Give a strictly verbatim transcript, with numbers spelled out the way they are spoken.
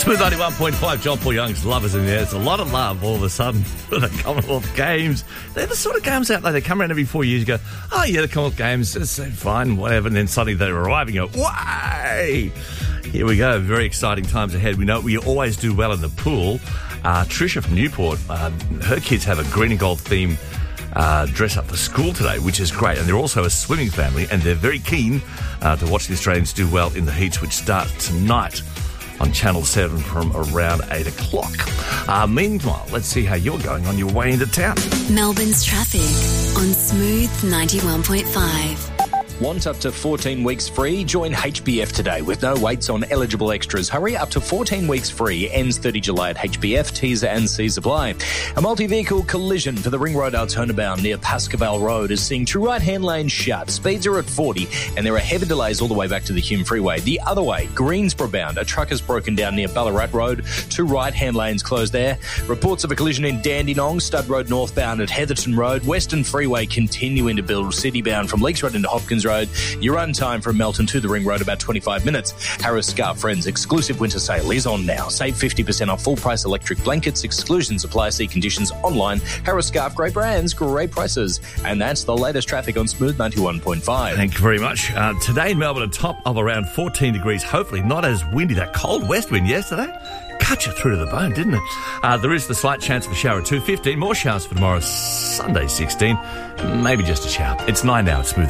Smooth ninety-one point five, John Paul Young's Lovers in there. There's a lot of love all of a sudden for the Commonwealth Games. They're the sort of games out there, they come around every four years, you go, oh yeah, the Commonwealth Games, it's so fine, whatever, and then suddenly they're arriving, you go, way! Here we go, very exciting times ahead. We know we always do well in the pool. Uh, Tricia from Newport, uh, her kids have a green and gold theme Uh, dress up for school today, which is great. And they're also a swimming family, and they're very keen uh, to watch the Australians do well in the heats, which start tonight on Channel seven from around eight o'clock. Uh, meanwhile, let's see how you're going on your way into town. Melbourne's traffic on Smooth ninety-one point five. Want up to fourteen weeks free? Join H B F today with no waits on eligible extras. Hurry, up to fourteen weeks free. Ends thirtieth of July at H B F. T's and C's apply. A multi-vehicle collision for the Ring Road Altona-bound near Pascoval Road is seeing two right-hand lanes shut. Speeds are at forty, and there are heavy delays all the way back to the Hume Freeway. The other way, Greensboro-bound, a truck has broken down near Ballarat Road. Two right-hand lanes closed there. Reports of a collision in Dandenong, Stud Road northbound at Heatherton Road. Western Freeway continuing to build city-bound from Leakes Road into Hopkins Road. Your run time from Melton to the Ring Road about twenty-five minutes. Harris Scarf Friends exclusive winter sale is on now. Save fifty percent off full price electric blankets. Exclusions apply. See conditions online. Harris Scarf, great brands, great prices. And that's the latest traffic on Smooth ninety-one point five. Thank you very much. Uh, today in Melbourne, a top of around fourteen degrees. Hopefully not as windy. That cold west wind yesterday cut you through to the bone, didn't it? Uh, there is the slight chance of a shower at two fifteen. More showers for tomorrow, Sunday sixteen. Maybe just a shower. It's nine now. It's Smooth.